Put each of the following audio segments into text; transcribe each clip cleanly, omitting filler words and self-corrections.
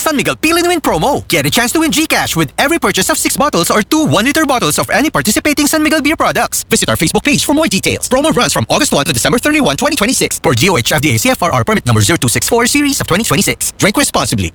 San Miguel Peel and Win promo. Get a chance to win GCash with every purchase of 6 bottles or 2 1-liter bottles of any participating San Miguel beer products. Visit our Facebook page for more details. Promo runs from August 1 to December 31, 2026 for DOH FDA CFRR permit number 0264 series of 2026. Drink responsibly.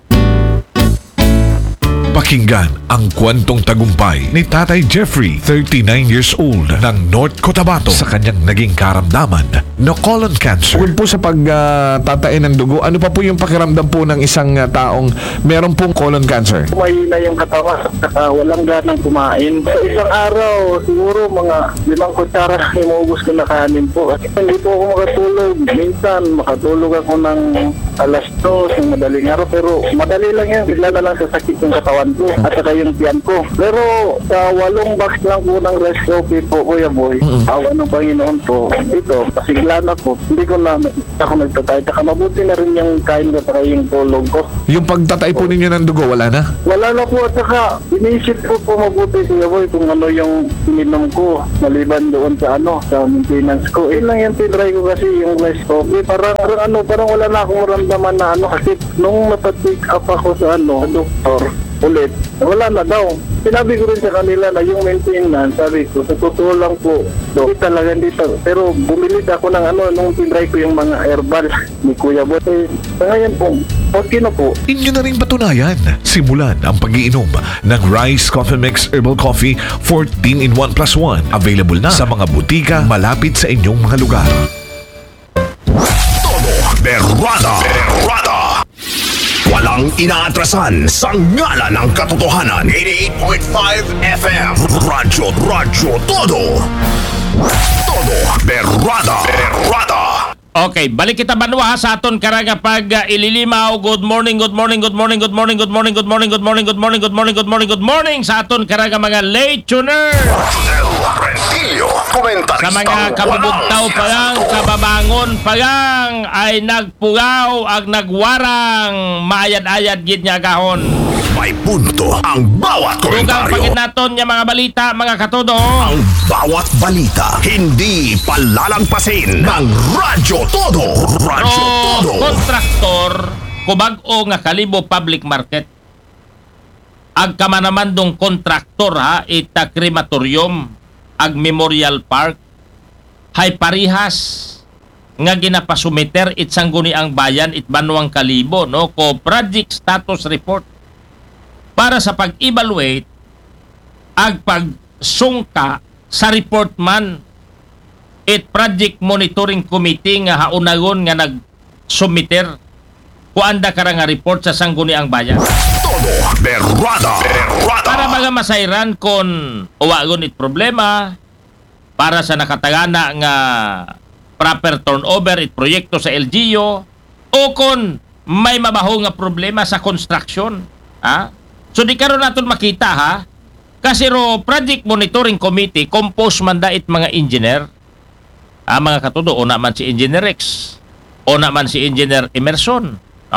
Pakinggan ang kwentong tagumpay ni Tatay Jeffrey, 39 years old, ng North Cotabato sa kanyang naging karamdaman na colon cancer. Bukod po sa pagtatain ng dugo, ano pa po yung pakiramdam po ng isang taong meron pong colon cancer? Mahina yung katawan, saka walang ganang kumain. Sa isang araw, siguro mga 5 kutsara imuubos ko na kanin po. Kasi hindi po ako makatulog. Minsan, makatulog ako ng alas 2 ng madaling araw. Pero madali lang yan. Bigla na lang sasakit yung katawan ko at saka yung tiyan ko. Pero sa 8 box lang po ng rice coffee po, Kuya Boy, awa ng Panginoon po, ito, pasiglan ako. Hindi ko na ako nagtatay. Saka mabuti na rin yung kain ko at yung tulog ko. Yung pagtatay po ninyo ng dugo, wala na? Wala na po at saka iniisip ko po mabuti, Kuya Boy, kung ano yung ininom ko maliban doon sa sa maintenance ko. Yun lang yung tinry ko kasi yung rice coffee. Parang wala na akong maramdaman na kasi nung napatik up ako sa doktor ulit, wala na daw. Sinabi ko rin sa kanila na yung maintenance, sabi ko, sa totoo lang po, hindi talaga dito. Pero bumili ako ng nung tinry ko yung mga herbal ni Kuya Boy. Sa ngayon po, okay na po. Inyo na rin patunayan. Simulan ang pag-iinom ng Rice Coffee Mix Herbal Coffee 14-in-1+1. Available na sa mga butika malapit sa inyong mga lugar. Todo Berrada. Walang inaatrasan sa ngalan ng katotohanan. 88.5 FM. Radyo Todo. Todo Berrada. Okay, balik kita banwa sa aton karaga pag ililimaw. Good morning sa aton karaga mga late tuner. Sa mga kabubugtaw pa lang, kababangon pa lang ay nagpugaw ag nagwarang maayad-ayad gid nga gahon. May punto ang bawat Tugang komentaryo. pagid naton nga mga balita, mga katodo. Ang bawat balita hindi palalampasin ng Radyo Todo. Radyo Todo. Kontraktor kubag-o nga Kalibo Public Market. Ag kamanamandong kontraktor ita krematorium ag Memorial Park hay parihas nga ginapasumiter itsangguni ang bayan it Banwang Kalibo ko project status report para sa pag-evaluate ag pagsungka sa report man it project monitoring committee nga haunagon nga nagsumiter kuanda kara nga report sa sangguni ang bayan. Todo Berrada. Para mga masayran kon uwagon it problema para sa nakatagana nga proper turnover it proyekto sa LGU o kon may mabaho nga problema sa construction. So di karon naton makita kasi project monitoring committee compose man da it mga engineer. Mga katudo, una man si Engineer Rex, una man si Engineer Emerson,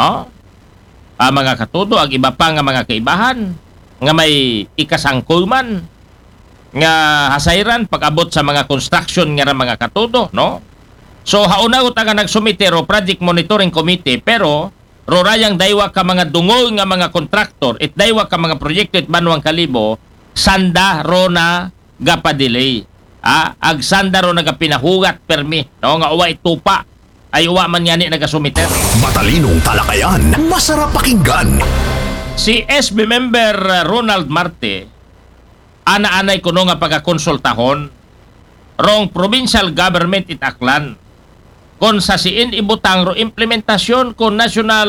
mga katudo, ang iba pa nga mga kaibahan, nga may ikasangkol man, nga hasayran pag-abot sa mga construction nga mga katudo, So, haunagot nga nagsumitero project monitoring committee, pero rorayang daywa ka mga dungol nga mga kontraktor, it daywa ka mga proyekto it Banwang Kalibo, sanda rona gapadelay. Ag sanda ro nagapinahugat permi, nga uwa itupa, ay uwa man yani nagasumiter. Matalinong talakayan, masarap pakinggan. Si SB member Ronald Marte, ana-anay kuno nga pagakonsultahon rong provincial government it Aklan kon sa siin ibutang ro implementasyon kon national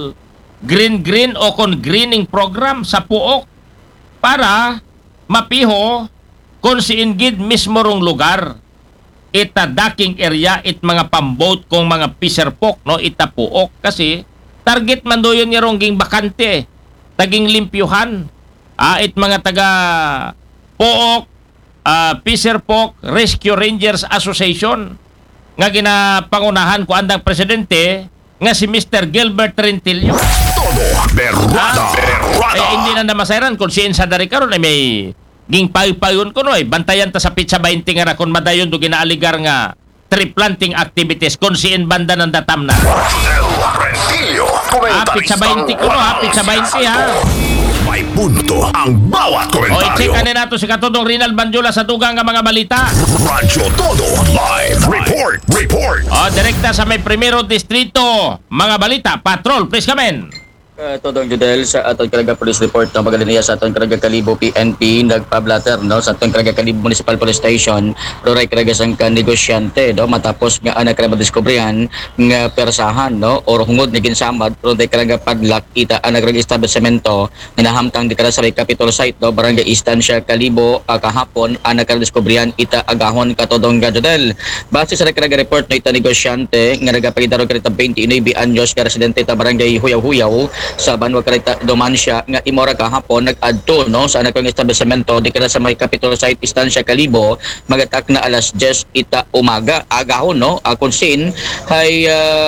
green o kon greening program sa puok para mapiho kon siin gid mismo rong lugar ita daking area it mga pambot kong mga piserpok ita puok kasi target man do yun yung ging bakante taging limpyuhan it mga taga puok piserpok Rescue Rangers Association nga ginapangunahan ko andang presidente nga si Mr. Gilbert Rentillo. Todo Berrada. Hindi na namasayran kung siin sa dari karon ay may ging paypayon ko bantayan ta sa pizza 20 nga kon madayon do ginaaligar nga tree planting activities kung siin banda ng datam na. Hapit sa 20 ko, no? Hapit sa 20, ha? May punto ang bawat O, i-check komentaryo. na nato si Katudong Rinal Banjula sa dugang nga mga balita. Radyo Todo Live Report. O, direkta sa may primero distrito. Mga balita, patrol, please come in. Todong Judel sa aton Caraga Police Report ng Magalinaya sa aton Caraga Kalibo PNP nagpablatter no sa aton Caraga Kalibo Municipal Police Station roray Caraga sang negosyante no matapos nga anak ra madiskubrihan nga persahan no or hungod ni ginsamad roray Caraga padlak ita anak ra establishmento nga nahamtang di kada sa may Capitol site no Barangay Estancia Kalibo kahapon anak ra diskubrihan ita agahon katodong Judel base sa Caraga report no ita negosyante nga nagapagidaro kada 29 anyos nga residente ta Barangay Huyaw-Huyaw sa Banwa Karita Domancia nga imora kahapon nag-adto no sa anak ng establishmento di kada sa may Capitol site Estancia Kalibo magatak na alas 10 ita umaga agahon no kung sin hay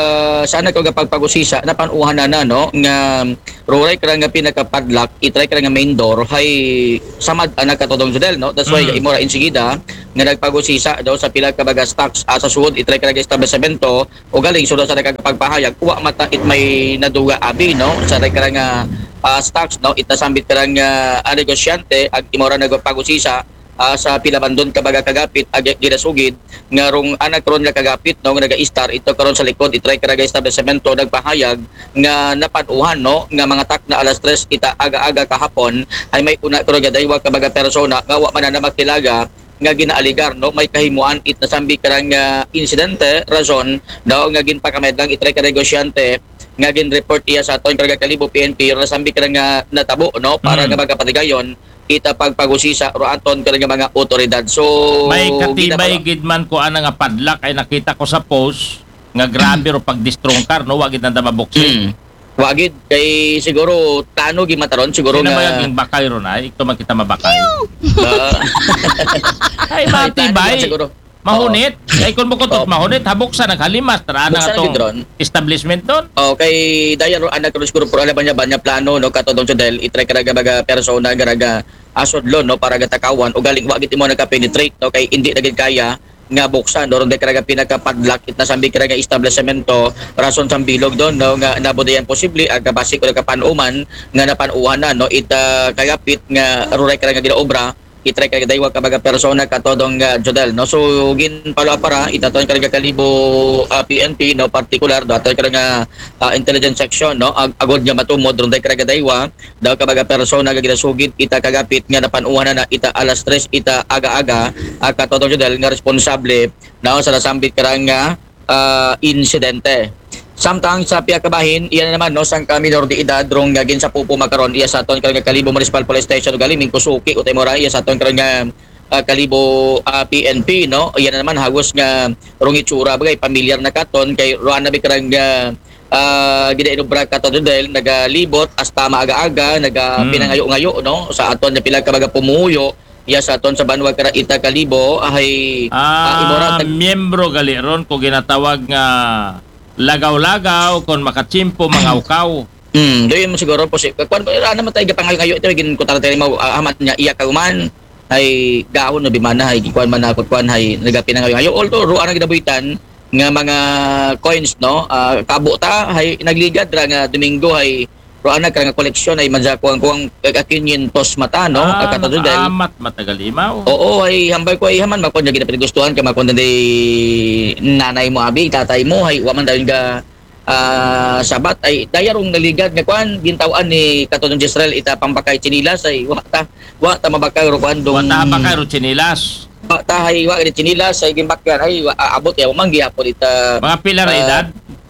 sa anak ng pagpagusisa napanuhan na no nga roray kara nga pinakapadlock itry kara nga main door hay samad anak katodong Judel no that's why imora insigida nga nagpagusisa daw sa pila ka baga stocks sa suod itry kara nga establishmento o galing sudo sa nagpagpahayag uwa mata it may naduga abi no sa kara nga stocks no itasambit kara nga negosyante ag imora nagpagusisa sa pila bandon kabaga kagapit ag ginasugid nga rong anak ron nga kagapit no nga naga-star ito karon sa likod itry kara nga establishmento nagpahayag nga napanuhan no nga mga tak na alas 3 ita aga-aga kahapon ay may una karon nga daywa kabaga persona nga wa man na maktilaga nga ginaaligar no may kahimuan it nasambi karang insidente rason daw nga ginpakamed itry ka negosyante nga gin-report iya sa aton Caraga Kalibo PNP nasambi karang natabo no para nga magapatigayon ita pagpagusisa ro aton karang mga otoridad so May katibay gidman ko ana nga padlak ay nakita ko sa post nga grabe ro pagdistrongkar no wagid na mabuksin. wagid kay siguro tano gimataron siguro Sino nga magiging bakay ron ay ito man kita mabakay. Ay tano matibay. siguro. Mahunit. Ay kung mo kutot mahunit habok sa naghalimas tara na Buksan atong gid ron. establishment doon. Okay, daya ro anak ro siguro por alaban niya banya plano no katodong Jodel itry karaga baga persona garaga asodlo no para gatakawan o galing wa gid mo nagka-penetrate no kay hindi na gid kaya nga buksan doon de karaga pinaka-padlock it nasambi karaga establishmento rason sa bilog doon no nga nabudayan posible aga base ko nagkapanuman nga napanuhan na no it kagapit nga ruray karaga ginaobra itry karaga daywa kabaga persona katodong Jodel no so ginpalo para itaton karaga Kalibo PNP no particular do aton karaga intelligence section no agod nga matumod ron day karaga daywa daw kabaga persona nga ginasugid ita kagapit nga napanuhan na ita alas 3 ita aga-aga katodong Jodel nga responsable na sa nasambit karanga insidente. Samtang sa piya kabahin, iyan naman no sang minor de edad rong gagin sa pupo makaron iya sa aton karang Kalibo Municipal Police Station galing Kusuki utay mora iya sa aton karang Kalibo PNP no. Iyan naman hagos nga rong itsura bagay pamilyar na katon kay ruan na bikarang gidainubra katon dahil nagalibot hasta maaga-aga pinangayo-ngayo no sa aton na pila ka baga pumuyo iya sa aton sa Banwa Karita Kalibo ay imora Miyembro gali ron ko ginatawag nga lagaw-lagaw kon makachimpo mangawkaw. Doon mo siguro po kung ano naman tayo gapangayo ito gin ko taratay mo amat niya iya kauman ay gahon no bimana ay gikuan man ako kuan ay nagapinangayo although ruan ang ginabuhitan nga mga coins no kabo ta ay nagligad ra nga Domingo ay ruan na nga koleksyon ay manjakuan ko ang 500 mata no katod dahil Amat matagal imaw. oo ay hambay ko ay haman makon nga ginapagustuhan ka makon day nanay mo abi tatay mo ay wa man dayon ga sabat ay dayarong naligad nga kuan gintawan ni katong Israel ita pambakay chinilas ay wa ta mabakay ro kuan dong Wata ba kayo chinilas? wa ta ay wa ni chinilas ay gimbakyan ay abot ya manggi hapon ita Mga pila ra edad?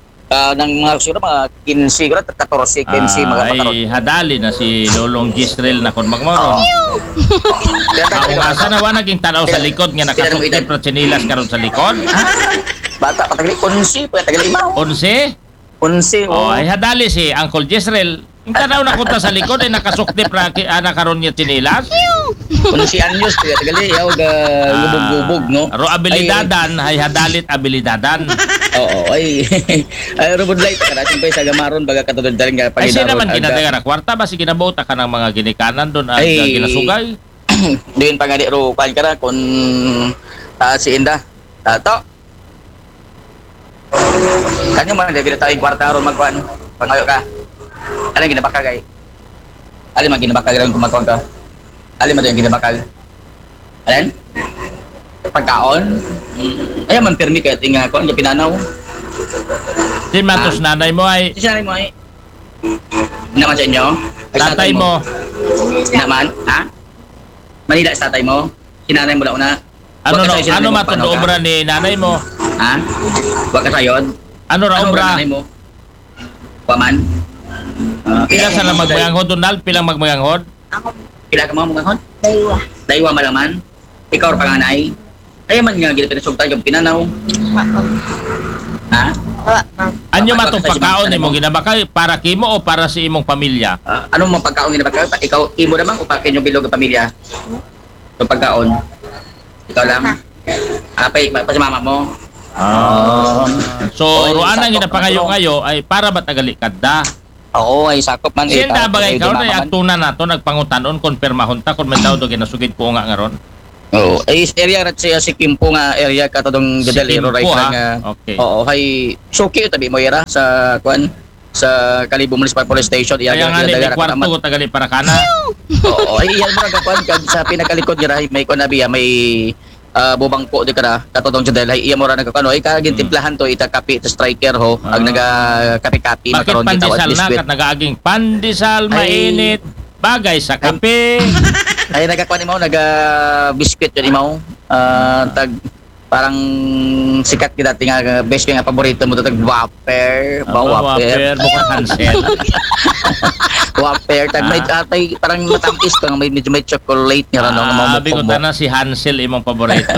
ng mga siguro mga 15 siguro 14 15 mga makaron ay hadali na si Lolong Gisrel na kon magmoron. Ang asa na wa naging tanaw sa likod nga nakasukti pra chinilas karon sa likod. bata patagli 11 pa tagali imaw 11? 11 Oh, ay hadali si Uncle Gisrel. Yung tanaw na kunta sa likod ay nakasukti pra karon niya chinilas. 11 anyos kaya tagali yaw ga gubog-gubog no Ro abilidadan ay hadalit abilidadan. oo ay robot light ka natin pa sa gamaron baga katulad daling nga Ay siya paginaron naman ginadaga na kwarta ba si ginabota ka ng mga ginikanan doon at ginasugay. Diin pa nga di ro kuan kara kun si Inda to kanyo man debira tayo kwarta ron magkuan Pangayo ka. Alin ginabakal kay? Alin man ginabakal ron kumakuan ka? Alin man yung ginabakal? Alin? Pagkaon? Ay man permi kay tinga ko ang pinanaw. Si Matos nanay mo ay Si sinanay mo ay naman sa inyo? Ay, tatay mo. Naman? Ha? Manila sa tatay mo? Sinanay mo lang una? Ano Huwag no? ka sa sinanay Ano mo, matod paano ka? obra ni nanay mo? Ha? Huwag ka sayod? Ano ra Ano obra? nanay mo? Waman? Pila sa lang magmayanghod Donald? Pilang magmayanghod? Pila ka mga mungahon? Daywa malaman? Ikaw ra panganay? Ay man nga gid pinasugtay yung pinanaw. Ha? Anyo Bakit matong ka sa pagkaon sinanay nimo mo? ginabakal para kimo o para sa imong pamilya? Anong mga pagkaon ginabakal? Ikaw, imo naman o pakin yung bilog ng pamilya? Yung pagkaon? Ikaw lang? Pa sa mama mo? So, Oy, ruan ang sakop ginapangayo-ngayo ay para batagali kadda. Oo, ay sakop man. Sinda bagay ikaw na agtunan nato nagpangutanon konfirmahon ta kun mentaw do ginasugid ko nga ngaron. Oo, ay area rat siya si Kimpo nga area katodong Si Gadalero Kimpo, right ha? lang nga. Okay. Oo, hay suki tabi mo ira sa kuan sa Kalibo Municipal Police Station Kaya nga ni may kwarto ko tagali para kana. Oo, ay iyan mo ra kuan kag sa pinakalikod nira may kuan na biya may bubang po di kada katodong Jadel hay iya mo ra nagkano ay kagintimplahan to ita kapi to striker ho ag naga kapi-kapi Bakit makaron pandesal na biskwit. kat nagaaging pandesal Ay. mainit bagay sa kape. Ay nagakuan mo biscuit yun mo tag parang sikat kita tinga best nga paborito mo to tag wafer Waper bukod Hansel. wafer tag may parang matampis pa may medyo may chocolate nga ano nga Sabi ko mo na si Hansel imong paborito.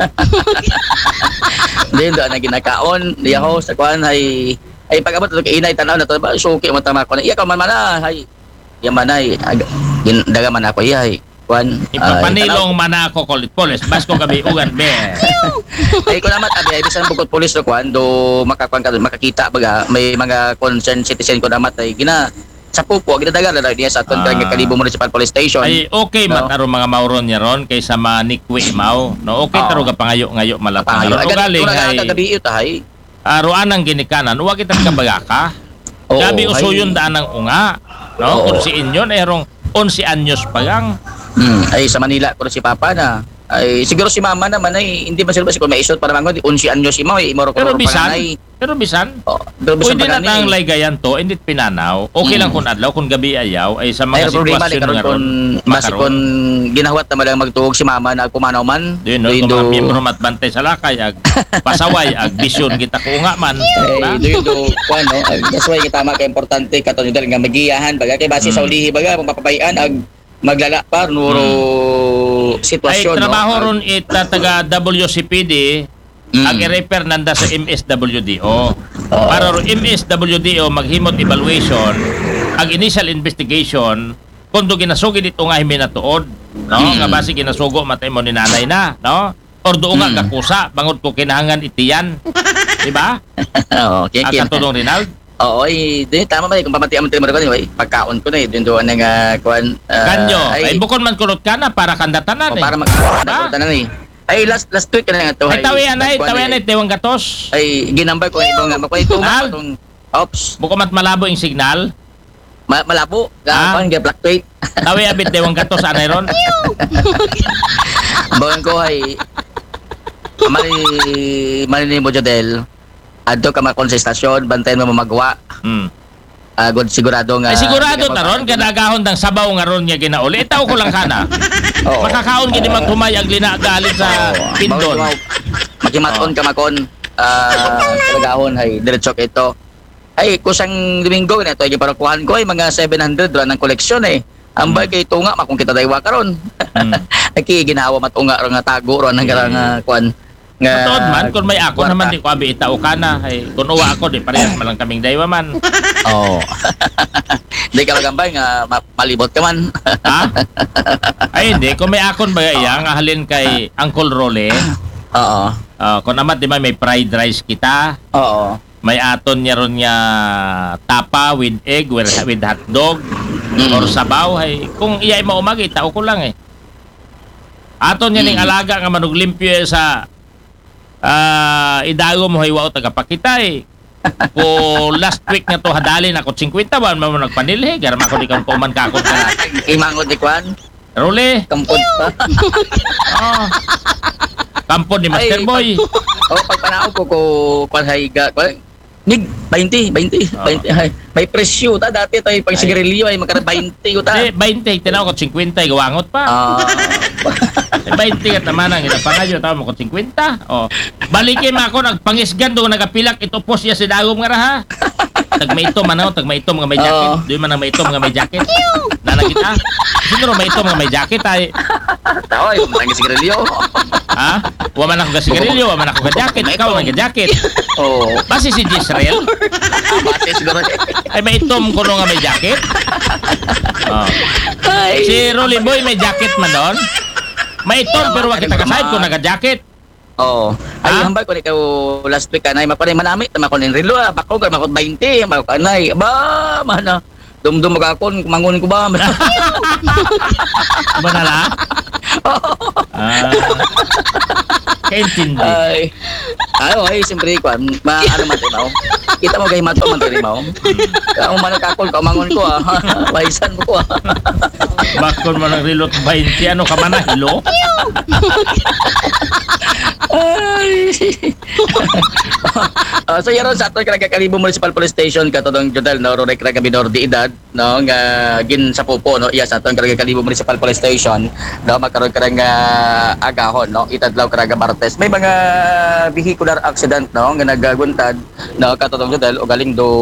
din do na ginakaon diya ho sa kuan ay pag-abot to kay inay tanaw na to ba suki mo tama ko na iya ka man mana hay yamanay daga man ako iya kuan Ipapanilong mana ako kulit-pulis. Basko gabi ugan be. ay ko naman abi ay bisan bukod pulis do kuan do makakita baga may mga concerned citizen ko naman ay gina sa pupo ginadagan na diya sa aton Kalibo Municipal Police Station. Ay okay No. mataro mga mauron niya ron kaysa manikwi mao. No okay taro ga pangayo-ngayo malatang. Pangayo. Ro galing ay gabi ito ay. ruan ang ginikanan. Wa kita kabagaka. Oo, Gabi ay. usuyon daan ng unga. No, Oo. kung si inyo ay rong 11 anyos pa gang. Ay sa Manila ko si Papa na. Ay siguro si Mama naman ay hindi man sila kung may isot para mangon 11 anyos si Mama ay imoro ko Pero bisan, panganay. pero bisan, Pero bisan pwede na panganay. tang laygayan to, hindi pinanaw. Okay lang kung adlaw, kung gabi ayaw, ay sa Ay mga problema ni sitwasyon karon nga kon ron, basi makaroon. kon ginahawat na malang magtuog si Mama na pumanaw man. Yun, no, kung mga miyembro matbantay sa lakay, ag pasaway, ag bisyon, kita ko nga man. Ay do kuan no. That's why tama ka importante katon dal nga magiyahan baga kay base sa ulihi baga mapapabayan ag maglala pa nuro Ay, sitwasyon trabaho no. ron ita taga WCPD, ag i-refer nanda sa MSWDO. Para ron MSWDO maghimot evaluation, ag initial investigation, kung do ginasugid ito nga himi natuod, no? Nga basi ginasugo matay mo ni nanay na, no? Or doon nga kakusa, bangod ko kinahangan itiyan. Diba? Oo, okay. Katulong Rinald? Oo, di tama ba kung pamatian mo timo ko ni pagkaon ko na din doon nga kuan. Kanyo, ay bukod man kulot ka na para kandatanan eh. para Diba? magtanan ni. Ay last week ka na nga to. Ay tawian ay tewang gatos. Ay ginambay ko ibang nga makuha ito Al? tong ops Bukod mat malabo yung signal. malabo Ah? kuan ga fluctuate. Tawi abit tewang gatos anay ron. Bawang ko ay mali mo Jodel. Adto ka makon sa estasyon, bantayan mo mamagawa. God sigurado nga. Ay sigurado na ron kanagahon dang sabaw nga ron niya ginauli. Itaw ko lang kana. Oo. Makakaon gid magtumay ag linagalit sa pindon. Makimaton ka makon. Talagahon ay diretso ka ito. Ay kusang Domingo na ito ay parakuhan ko ay mga 700 ron ang koleksyon eh. Ambay kay tunga makong kita daywa karon. Ay ginawa matunga ron nga tago ron nga kuan. Totoo man kung may ako kwarta. naman di ko abi itaw kana. Ay kun uwa ako di parehas malang kaming daywa man. Oo. Hindi ka magambay nga malibot ka man. Ha? Ay hindi kung may akon ba iya nga halin kay Uncle Role. Oo. Kung naman di ba may fried rice kita. Oo. May aton niya ron nga tapa with egg with hotdog or sabaw ay kung iyay maumagi tao ko lang eh. Aton niya ning alaga nga manuglimpyo sa idago mo haywa o tagapakita eh. ko last week nga to hadalin ako 50 ba mo nagpanilhi garma ko di ka puman ka ako ka Imangon di kwan. Role Kampod pa. oh. Kampon ni Master Ay, Boy Pag panao ko kwan hayga. Nig 20 ay may presyo ta dati tay pag sigarilyo ay magkara 20 uta. di 20 tinaw ko 50 gawangot pa Ah. 20 kat naman ang inapangayo tao mo ko 50 oh balikin mo ako nagpangisgan do nagapilak ito pos ya si dagom nga ra ha tagmaitom nga may jacket Oo. di man ang maitom nga may jacket nanakita siguro maitom nga may jacket ay Tao ay mga sigarilyo. ha wa man ako ga sigarilyo wa man ako ga jacket ikaw man ga jacket Oh. basi si Jisrael Bate siguro. ay maitom ko no nga may jacket oh. Ay. Si Rolly Boy may jacket man doon maitom pero wa kita kasayad ko naga jacket Oh. Ay Ha? hambal ko ni last week kanay mapanay manami tama ko nin relo bako ga makot 20 mako kanay ba mana dumdum magakon mangun ko ba Banala? Kaintindi. ay ay siyempre ko ano man timaw kita mo gay mato man timaw ka man kakol ka mangun ko waisan mo ko Bakon mo ng rilot 20, ano ka man na, hilo? Ay. So yaron sa ato Kalibo Municipal Police Station katodong Jodel no Rory Minor de edad no nga gin sa pupo no iya sa ato Kalibo Municipal Police Station no magkaroon ka nga agahon no itadlaw karaga Martes may mga vehicular accident no nga nagaguntad no katodong Jodel o galing do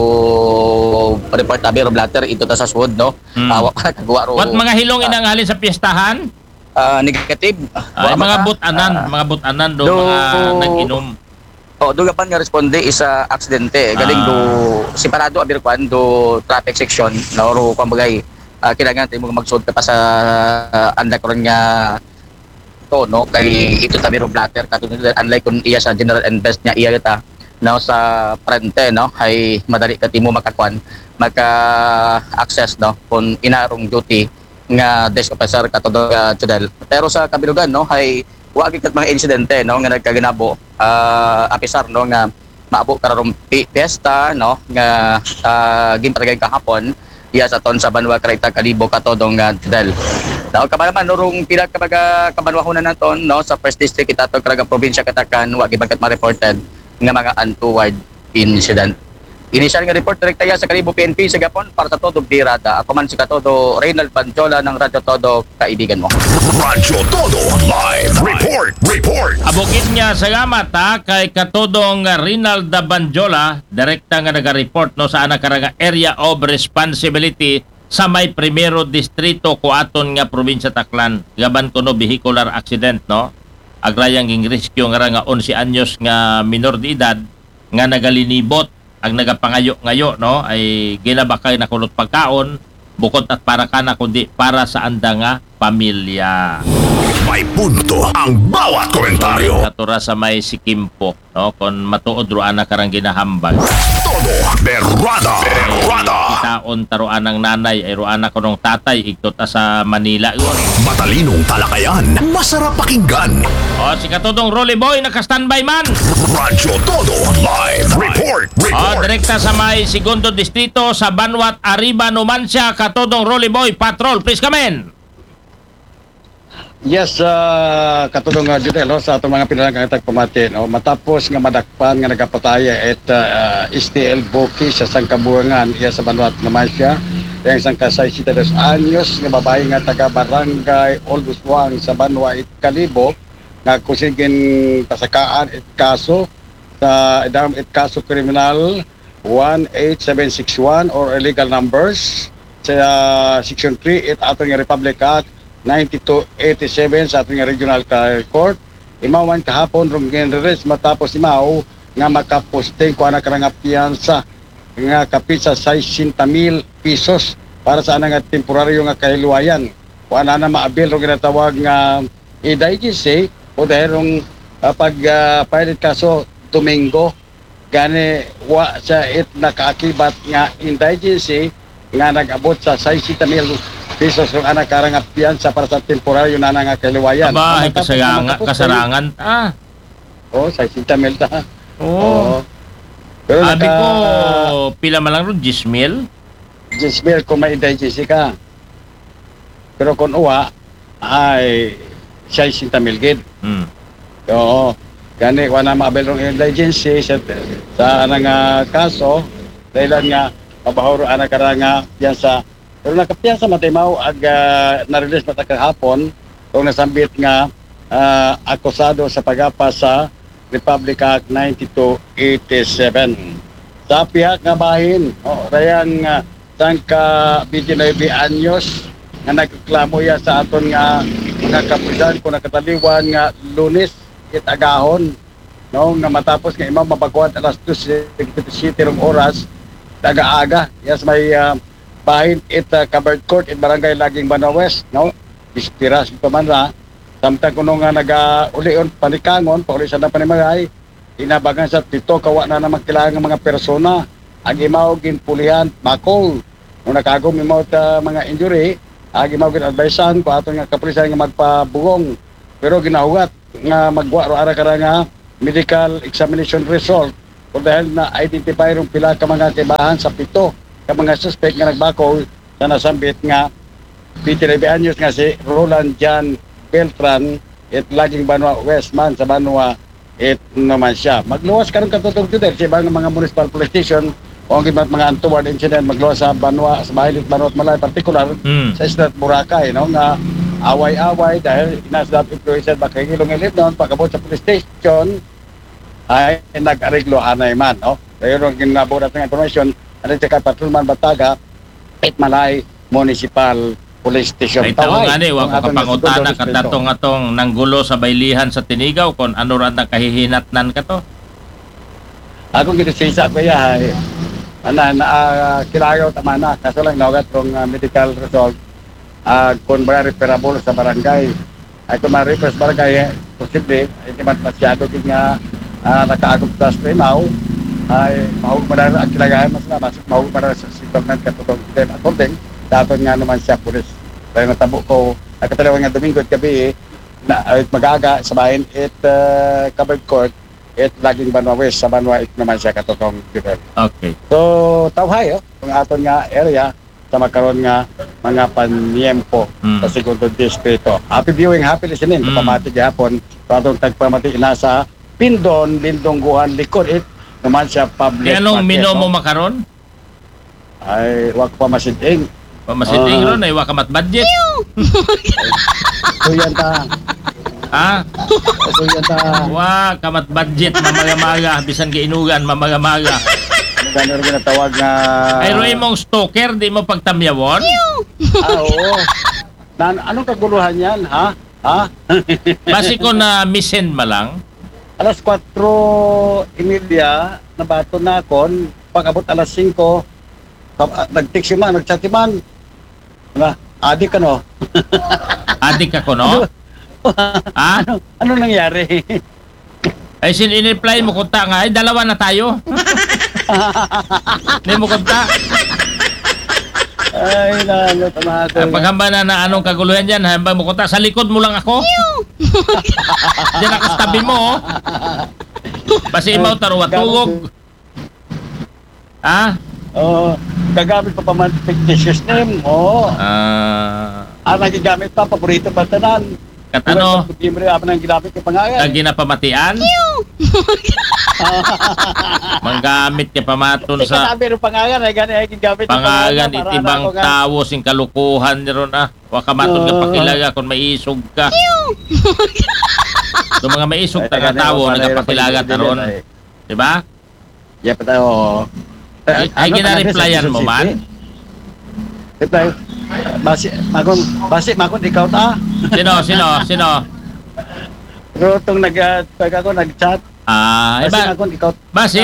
report abiro blatter ito ta sa Sword no awa pa kagawa ro What mga hilong inanghalin sa piyestahan? negative Ay, mga butanan do do- mga nag-inom. Oh, duga pa nga responde isa aksidente. Galing do separado abir kwan do traffic section no ro kumagay kailangan tayo magsud ka pa sa andakaron nga to no kay ito tabi ro blatter katulad unlike kun iya sa general invest niya iya ta no sa frente no ay madali ka timo makakwan maka-access no kung inarong duty nga desk officer katulad Jodel. Pero sa kabilugan no ay wagi kat mga insidente no nga nagkaginabo apisar no nga maabot karong fiesta no nga ginparagay kahapon iya sa ton sa Banwa Karita Kalibo katodong Jodel. Daw kamalaman nurong pila ka mga kabanwahonan naton no sa first district itato karaga probinsya katakan wagi bagkat ma-reported nga mga untoward incident. Initial nga report direkta sa Kalibo PNP sa Gapon para sa Todo Birada. Ako man si Katodo Reynald Banjola ng Radyo Todo, kaibigan mo. Radyo Todo Live Report. Abogit niya salamat kay katodong Reynald Banjola, direkta nga naga-report no sa karanga area of responsibility sa may primero distrito kuaton nga probinsya Taclan. Gaban ko no vehicular accident no. Agrayang ging rescue nga 11 anyos nga minor de edad nga nagalinibot ang nagapangayo-ngayo no ay ginabakay na kulot pagkaon bukod at para kana kundi para sa anda nga pamilya. May punto ang bawat komentaryo. Katura sa may sikimpo no kon matuod ro ana karang ginahambal. Todo Berrada. Itaon taruan ng nanay ay ruana ko nung tatay igto ta sa Manila yun. Matalinong talakayan. Masarap pakinggan. O si katudong Rolly Boy naka-standby man. Radyo Todo Live Report. O direkta sa may segundo distrito sa Banwat Arriba Numancia katudong Rolly Boy Patrol. Please come in. Yes, katulong nga Jodel, sa itong mga pinalang kang pamati, no? Matapos nga madakpan nga nagapataya at STL Boki sa Sangkabuangan, iya sa Banwat naman siya, yung isang kasay 72 anyos nga babae nga taga Barangay Olbuswang sa Banwa Kalibo, nga kusigin pasakaan at kaso sa idam at kaso kriminal 18761 or illegal numbers sa Section 3 at atong Republic Act 9287 sa ating regional court. Imawan kahapon rum ginrelease matapos imaw nga makaposting ko anak nga piyansa nga kapit sa 60,000 pesos para sa nga temporaryo nga kahiluwayan. Kuan na maabil ro ginatawag nga IDGC o dahil rong pag-pilot kaso Domingo gani wa sa it nakaakibat nga indigency nga nag-abot sa 60,000 pesos ng anak karang piyansa para sa temporaryo na nga kaliwayan. Aba, ay kasarangan ta. Oh, 60,000 ta. Oo. Pero Sabi ko, pila man lang ron, 10,000. Jismil kung may indigency ka. Pero kung uwa, ay 60,000 gid. Hmm. Oo. Gani, wala maabel ng indigency sa anang kaso, dahil nga, mabahuro anak ka nga yan sa, pero nakapiyasa matimaw, na-release mata kahapon, kung nasambit nga, akusado sa pagapa sa Republic Act 9287. Sa pihak nga bahin, rayang sangka 29 anyos nga nagreklamo ya sa aton nga mga kapulisan kung nakataliwan nga Lunes itagahon no nga matapos nga imam mapagkuhan alas 2:57 oras taga-aga yes may bahin covered court in barangay Laging Banwa West no ispiras pa man ra samtang kuno nga naga-ulion panikangon paulisan na panimagay inabagan sa tito kawa na naman kailangan mga persona ang imaw ginpulihan bakol nung nakagom imaw ta mga injury ang imaw gin-advisean ko aton nga kapulisan nga magpabugong pero ginahugat nga magwa ara kara nga medical examination result kung dahil na identify rong pila ka mga tibahan sa 7 ka mga suspect nga nagbakol sa nasambit nga 29 anyos nga si Roland Jan Beltran at Laging Banwa Westman sa Banwa it naman siya. Magluwas karon katutong today sa ibang mga municipal police station o ang mga untoward incident magluwas sa Banwa, sa Bahilit, Banwa at Malay, particular sa Isla Boracay, no, nga away-away dahil inasdap influencer bakagilong elip noon pagabot sa police station ay nag-ariglo anay man, no? Pero ang ginaburat ng information ano sa Patrolman Bataga at Malay Municipal Police Station. Ay taong nga ni, wag ko kapangutana atong nanggulo sa baylihan sa Tinigaw kung ano ran ang kahihinatnan ka to. Ako ginisisa ko ay kilagaw tama na kaso lang nawagat kong medical result kung ba referable sa barangay ay kung ma-refer sa barangay posible hindi man masyado din nga nakaagom sa primaw ay mahug marara ang kilagayan mas na mahug marara sa sitwasyon katulong din at konting dapat nga naman siya pulis. Kaya natabo ko, nakatalawa nga Domingo at gabi, mag-aga sa bahin at covered court at Laging Banwa West sa Banwa it naman siya katutong given. Okay. So, tawhay, kung aton nga area, sa magkaroon nga mga panyempo sa segundo distrito. Happy viewing, happy listening. Kapamati gihapon, patong tagpamati nasa Pindon, Lindongguhan, Likod, it naman siya public. Kaya anong market, mino mo no? makaron? Ay, wag pa masiding. Pamasiting ron ay wakamat budget. So yan ta. Ha? So yan ta. Wa kamat budget mamagamaga bisan giinugan mamagamaga. Ano gano'n rin natawag na... Ay roy mong stalker di mo pagtamyawon? Oo. Anong kaguluhan yan, ha? Ha? Basi ko na misen malang. Alas 4:30 nabato na akon. Pag-abot alas 5, nag-text man, nag-chat man. Adik ka no? Adik ako no? Ha? Ano nangyari? Ay in-reply mo kunta nga ay dalawa na tayo. Hindi mo kunta. Ay, nalo, tama ako. Paghamba na anong kaguluhan dyan, hamba mo kunta, sa likod mo lang ako. Diyan ako sa tabi mo. Oh. Basi imaw taruwa tugog. Ha? Oo. Gagamit pa man fictitious name. Oo. Nagigamit pa, paborito pa tanan. Katano? Kimbre, apa nang ginamit yung pangalan? Lagi na pamatian? Manggamit ka pamaton sa... Sabi rin pangalan, ay gani ay ginamit yung pangalan, itibang tao sing kalukuhan niron Waka maton ka pakilaga kung may isog ka. Yung mga may isog taga tao, nagapakilaga taron. Diba? Yeah, pa tayo. Ay gina-replyan mo man? Reply. Basi makon ikaw ta. Sino? Pero itong nag-chat. Basi makon ikaw. Basi.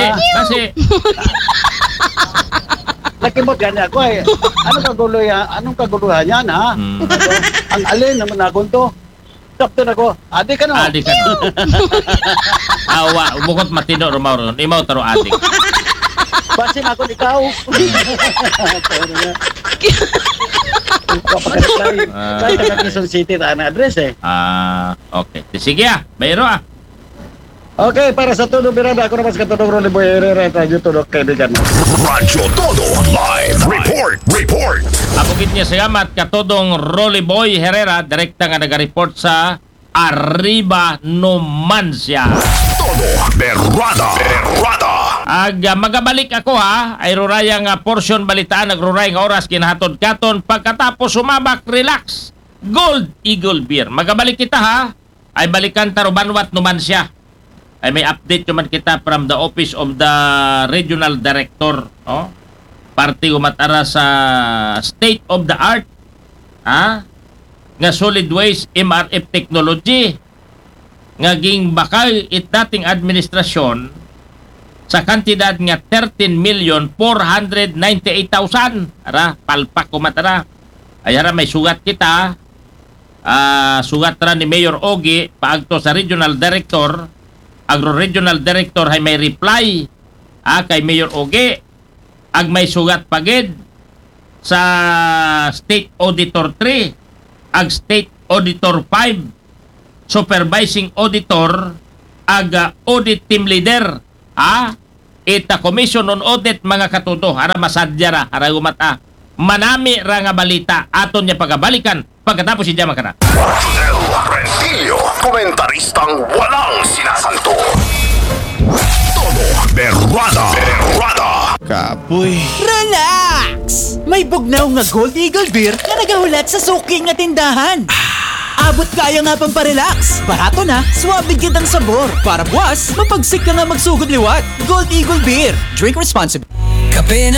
Nakimot gani ako eh. Anong kaguluhan yan ha? Ang alin naman akon to. Sakto na ko. Adik ka no? Adik ka no? Awa, umukot matino rumaw. Imaw taro adik. Basi makon ikaw. Kaya taga Quezon City na address eh. Okay. Sige bayro Okay, para sa Todo Miranda, ako naman sa Katodong Rolly Boy Herrera at Radyo Todo, kaibigan. Radyo Todo Live Report. Abugit niya salamat katodong Rolly Boy Herrera, direkta nga nag-report sa Arriba Numancia. Todo Berrada. Magabalik ako ha, ay rurayang portion balitaan, nagrurayang oras kinahatod katon pagkatapos sumabak, relax. Gold Eagle Beer. Magabalik kita ha, ay balikan Tarubanwat Numancia. Ay may update naman kita from the office of the regional director, no? Party umatara sa state of the art nga solid waste MRF technology nga ging bakal it dating administrasyon sa kantidad nga 13,498,000. Ara palpak umatara. Ay ara may sugat kita. Sugat ra ni Mayor Ogie paagto sa regional director. Agro-regional director ay may reply kay Mayor Ogie. Ag may sugat pagid sa State Auditor 3, ag State Auditor 5, Supervising Auditor, ag Audit Team Leader. Ita Commission on Audit mga katuto. Hara masadyara, hara umata. Manami ra nga balita aton niya pagabalikan pagkatapos si Jama kana. Rodel Rentillo, komentaristang walang sinasanto. Todo Berrada. Kapoy. Relax! May bugnaw nga Gold Eagle Beer na nagahulat sa suki nga tindahan. Abot kaya nga pang parelax. Barato na, suwabig kitang sabor. Para buwas, mapagsik ka nga magsugod liwat. Gold Eagle Beer. Drink responsibly.